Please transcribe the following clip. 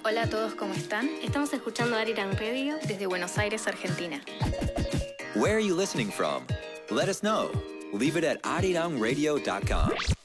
Hola a todos, ¿cómo están? Estamos escuchando Arirang Radio desde Buenos Aires, Argentina. Where are you listening from? Let us know. Leave it at arirangradio.com.